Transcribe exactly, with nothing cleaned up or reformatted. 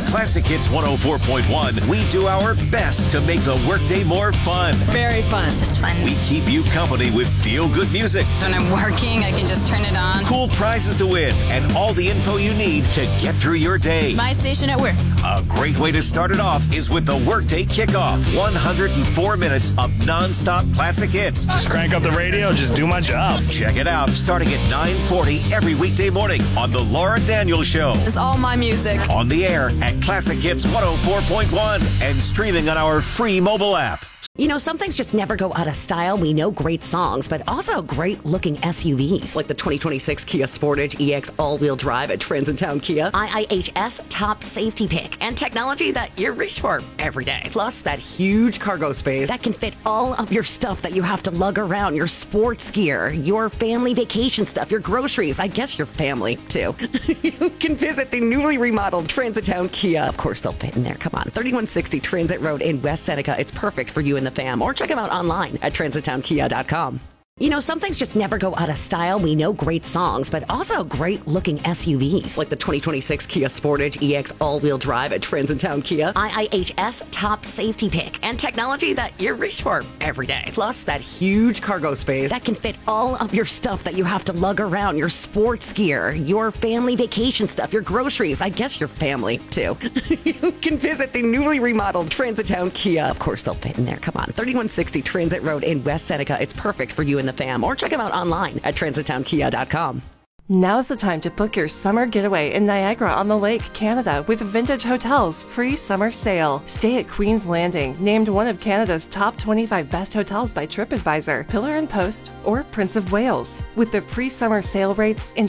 Classic Hits one oh four point one, we do our best to make the workday more fun. Very fun. It's just fun. We keep you company with feel-good music. When I'm working, I can just turn it on. Cool prizes to win and all the info you need to get through your day. My station at work. A great way to start it off is with the Workday Kickoff. one hundred four minutes of non-stop classic hits. Just crank up the radio, just do my job. Check it out starting at nine forty every weekday morning on The Laura Daniels Show. It's all my music. On the air at Classic Hits one oh four point one and streaming on our free mobile app. You know, some things just never go out of style. We know great songs, but also great looking S U Vs. Like the twenty twenty-six Kia Sportage E X all-wheel drive at Trans in Town Kia. I I H S top safety pick. And technology that you reach for every day. Plus that huge cargo space that can fit all of your stuff that you have to lug around. Your sports gear, your family vacation stuff, your groceries. I guess your family, too. You can visit the newly remodeled Transit Town Kia. Of course, they'll fit in there. Come on. thirty-one sixty Transit Road in West Seneca. It's perfect for you and the fam, or check them out online at transit town kia dot com. You know, some things just never go out of style. We know great songs, but also great looking S U Vs. Like the twenty twenty-six Kia Sportage E X all-wheel drive at Trans in Town Kia. I I H S top safety pick. And technology that you reach for every day. Plus that huge cargo space that can fit all of your stuff that you have to lug around. Your sports gear, your family vacation stuff, your groceries. I guess your family, too. You can visit the newly remodeled Transit Town Kia. Of course, they'll fit in there. Come on. thirty-one sixty Transit Road in West Seneca. It's perfect for you and the fam, or check them out online at transit town kia dot com. Now's the time to book your summer getaway in Niagara-on-the-Lake, Canada with Vintage Hotels pre-summer sale. Stay at Queen's Landing, named one of Canada's top twenty-five best hotels by TripAdvisor, Pillar and Post, or Prince of Wales. With the pre-summer sale rates,